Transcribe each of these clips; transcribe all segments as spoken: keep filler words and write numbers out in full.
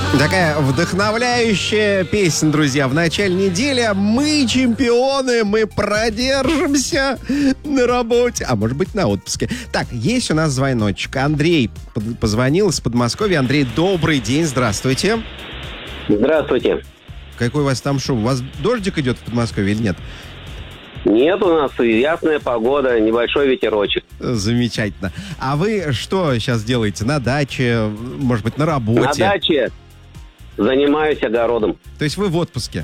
Такая вдохновляющая песня, друзья. В начале недели мы чемпионы, мы продержимся на работе, а может быть на отпуске. Так, есть у нас звоночек. Андрей позвонил из Подмосковья. Андрей, добрый день, здравствуйте. Здравствуйте. Какой у вас там шум? У вас дождик идет в Подмосковье или нет? Нет, у нас ясная погода, небольшой ветерочек. Замечательно. А вы что сейчас делаете? На даче, может быть, на работе? На даче занимаюсь огородом. То есть вы в отпуске?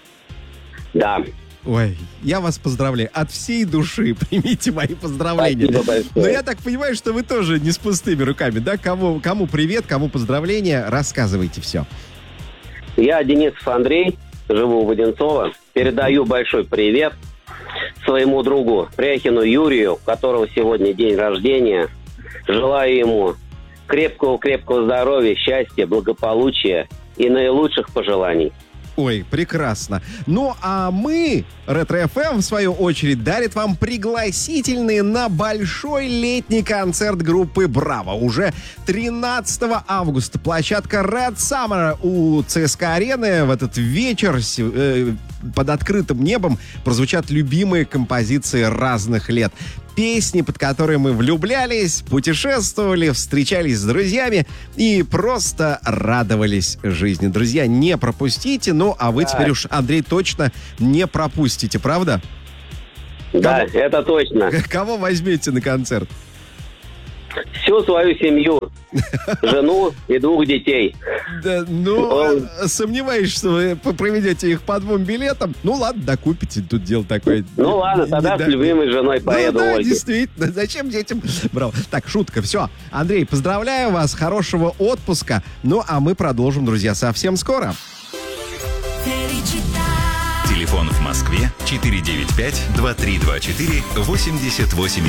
Да. Ой, я вас поздравляю. От всей души примите мои поздравления. Спасибо большое. Но я так понимаю, что вы тоже не с пустыми руками, да? Кому, кому привет, кому поздравления, рассказывайте все. Я Денисов Андрей, живу в Одинцово. Передаю большой привет своему другу Пряхину Юрию, у которого сегодня день рождения. Желаю ему крепкого-крепкого здоровья, счастья, благополучия и наилучших пожеланий. Ой, прекрасно. Ну, а мы, Ретро-эф эм, в свою очередь, дарит вам пригласительные на большой летний концерт группы «Браво». Уже тринадцатого августа площадка Red Summer у ЦСКА-арены. В этот вечер э, под открытым небом прозвучат любимые композиции разных лет. Песни, под которые мы влюблялись, путешествовали, встречались с друзьями и просто радовались жизни. Друзья, не пропустите. Ну, а вы теперь уж, Андрей, точно не пропустите, правда? Да, Кого, это точно. Кого возьмете на концерт? Всю свою семью, жену и двух детей. Да, ну, Он... сомневаюсь, что вы проведете их по двум билетам. Ну, ладно, докупите, тут дело такое. Ну, ладно, тогда с любимой женой поеду. Ну, да, Ольге. действительно, зачем детям? Браво. Так, шутка, все. Андрей, поздравляю вас, хорошего отпуска. Ну, а мы продолжим, друзья, совсем скоро. Телефон в Москве четыре девять пять два три два четыре восемьдесят восемь.